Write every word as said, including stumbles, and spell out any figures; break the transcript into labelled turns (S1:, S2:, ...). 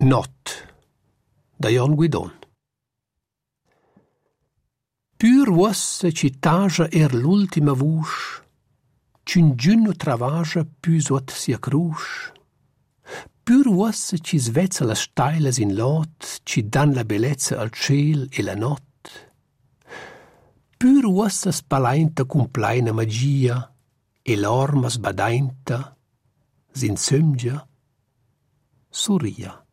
S1: Not, da Jon Guidon. Pür uossa ci tascia er l'ultima vusch, c'un giunno travascia pü suot sia crusc. Pür uossa ci svezza las stailas in lot, ci dan la bellezza al ciel e la not. Pür uossa spalainta cum plaina magia, e l'orma sbadainta, s'insömgia, surria.